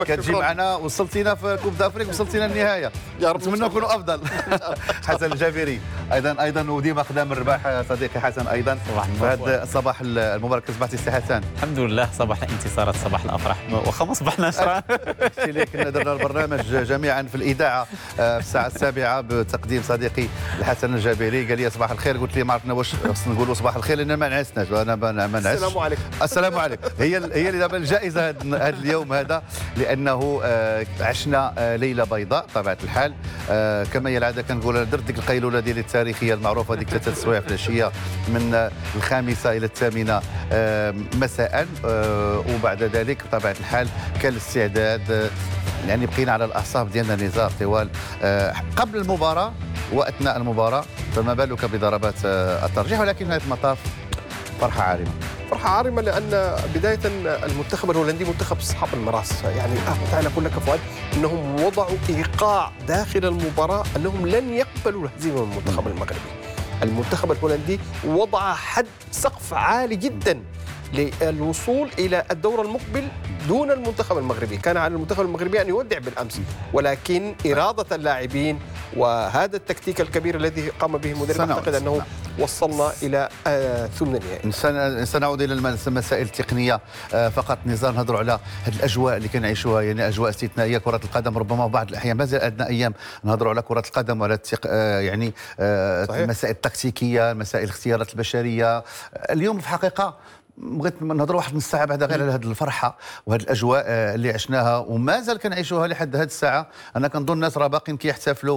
كتجي معنا، وصلتينا في كوب دافريك، وصلتينا النهايه. يا رب نتمنى نكونوا افضل. حسن الجابري ايضا وديما خدام الرباح صديقي حسن ايضا في هذا الصباح المبارك. كسبتي سي حسن؟ الحمد لله، صباح الانتصارات، صباح الافراح، واخا ما صبحناش راه. اللي كنا درنا البرنامج جميعا في الاذاعه في الساعه 7 بتقديم صديقي الحسن الجابري. قال لي صباح الخير، قلت لي ما عرفنا واش خصنا نقولوا صباح الخير لان ما نعسناش، وانا ما نعس. السلام عليكم. السلام عليكم. هي اللي دابا الجائزه هذا اليوم هذا، لانه عشنا ليله بيضاء بطبيعه الحال. كما هي العاده كنقول، درت ديك القيلوله ديالي التاريخيه المعروفه، ديك 3 السوايع في العشيه من 5 الى 8 مساء. وبعد ذلك بطبيعه الحال كان الاستعداد، يعني بقينا على الاعصاب ديالنا نزار طوال قبل المباراه واثناء المباراه، فما بالك بضربات الترجيح. ولكن في نهايه المطاف فرحه عارمه. فرحة عارمة لأن بداية المنتخب الهولندي منتخب أصحاب المراس. يعني تعال أقول لك فؤاد أنهم وضعوا إيقاع داخل المباراة أنهم لن يقبلوا الهزيمة من المنتخب المغربي. المنتخب الهولندي وضع حد سقف عالي جدا للوصول إلى الدور المقبل دون المنتخب المغربي. كان على المنتخب المغربي أن يودع بالأمس، ولكن إرادة اللاعبين وهذا التكتيك الكبير الذي قام به المدرب، أعتقد أنه وصلنا إلى ثمن النهائي. سنعود إلى المسائل التقنية فقط. نزار نهضروا على هذه الأجواء اللي كنعيشوها، يعني أجواء استثنائية. كرة القدم ربما بعض الأحيان مازال عندنا أيام نهضروا على كرة القدم وعلى يعني المسائل التكتيكية، مسائل الاختيارات البشرية. اليوم في الحقيقة بغيت نهضروا واحد نص ساعه بعدا غير على هذه الفرحه وهذه الاجواء اللي عشناها ومازال كنعيشوها لحد هذه الساعه. انا كنظن الناس راه باقيين كيحتفلوا،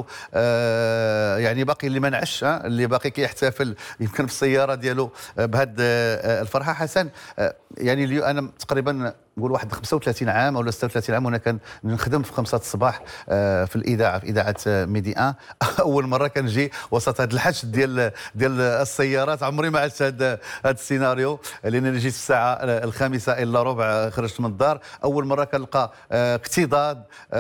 يعني باقي اللي ما نعش، اللي باقي كيحتفل يمكن في السياره ديالو بهذه الفرحه. حسن، يعني انا تقريبا نقول واحد 35 عام ولا 36 عام وانا كنخدم في 5 الصباح في الاذاعه، في اذاعه ميدي 1. اول مره كنجي وسط هذا الحشد ديال السيارات. عمري ما عشت هذا السيناريو، لان جيت في الساعه 5 الا ربع خرجت من الدار. اول مره كنلقى اكتظاظ،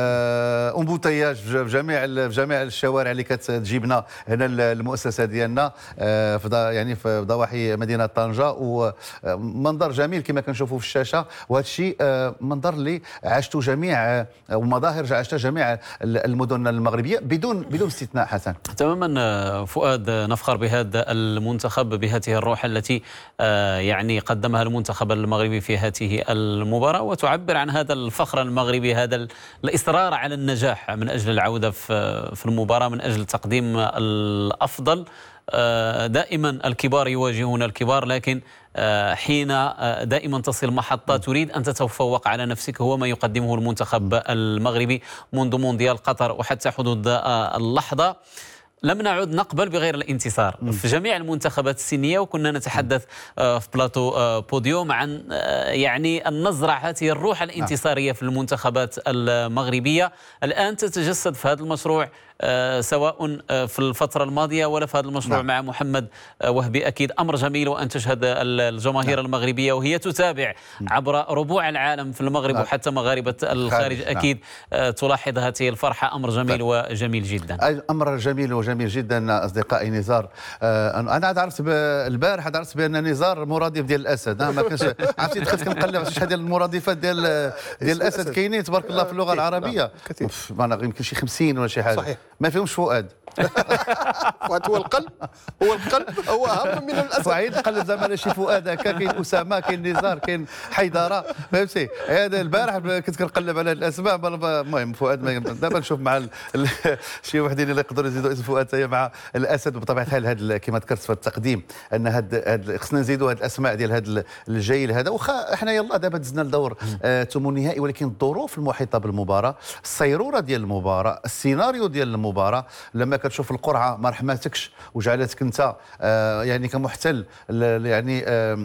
امبوتياج في جميع الشوارع اللي كتجيبنا هنا المؤسسه ديالنا يعني في ضواحي مدينه طنجه، ومنظر جميل كما كنشوفوا في الشاشه. وهذا الشيء منظر اللي عاشته جميع ومظاهر عاشتها جميع المدن المغربيه بدون استثناء. حسن، تماما فؤاد، نفخر بهذا المنتخب، بهذه الروح التي يعني قدمها المنتخب المغربي في هذه المباراة، وتعبر عن هذا الفخر المغربي، هذا الإصرار على النجاح من أجل العودة في المباراة، من أجل تقديم الأفضل. دائما الكبار يواجهون الكبار، لكن حين دائما تصل محطة تريد أن تتفوق على نفسك، هو ما يقدمه المنتخب المغربي منذ مونديال قطر وحتى حدود اللحظة. لم نعد نقبل بغير الانتصار في جميع المنتخبات السنية، وكنا نتحدث في بلاطو بوديوم عن يعني أن نزرع هذه الروح الانتصارية في المنتخبات المغربية. الآن تتجسد في هذا المشروع، سواء في الفترة الماضية ولا في هذا المشروع مع محمد وهبي. أكيد أمر جميل، وأن تشهد الجماهير المغربية وهي تتابع عبر ربوع العالم في المغرب وحتى مغاربة الخارج، أكيد تلاحظ هذه الفرحة. أمر جميل وجميل جدا. أمر جميل وجميل جدا أصدقائي. نزار، أنا عرفت البارح بأن نزار مرادف ديال الأسد. ما كانش عرفتي، دخلت كنقلب شحال ديال المرادفات ديال الأسد كاينين تبارك الله في اللغة العربية. ما يمكن شي 50 ولا شي حاجة. صحيح. ما فيهمش فؤاد. فؤاد هو القلب هو أهم من الأسد. صعيد القلب زعما شي فؤاد هكا، كاين أسامة، كاين نزار، كاين حيدرة، فهمتي. هذا البارح كنت كنقلب على الأسماء. المهم فؤاد دابا نشوف مع شي وحدين اللي يقدروا يزيدوا اسم فؤاد تاهي مع الأسد. بطبيعة الحال هذا كما ذكرت في التقديم أن خصنا نزيدوا هذه الأسماء ديال هذا الجيل هذا. واخا احنا يلا دابا دزنا لدور ثمن النهائي، ولكن الظروف المحيطة بالمباراة، الصيرورة ديال المباراة، السيناريو ديال المباراة، لما كتشوف القرعه ما رحماتكش وجعلتك انت يعني كمحتل يعني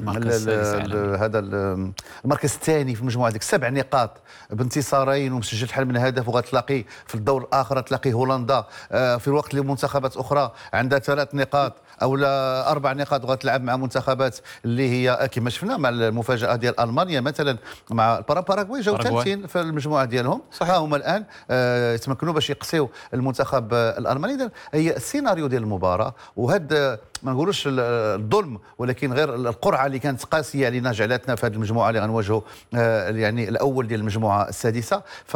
هذا المركز الثاني في المجموعه، ديك 7 نقاط بانتصارين ومسجل شحال من هدف، وغتلاقي في الدور الاخر تلاقي هولندا في الوقت اللي منتخبات اخرى عندها 3 نقاط او 4 نقاط، وغتلعب مع منتخبات اللي هي كما شفنا مع المفاجاه ديال المانيا مثلا، مع باراغواي جاو ثالثين في المجموعه ديالهم. ها هما الان يتمكنوا باش يقصيو المنتخب الالماني. اذا هي السيناريو ديال المباراه، وهذا ما نقولوش الظلم، ولكن غير القرعه اللي كانت قاسيه علينا جعلتنا في هذه المجموعه اللي غنواجهوا يعني الاول ديال المجموعه السادسه.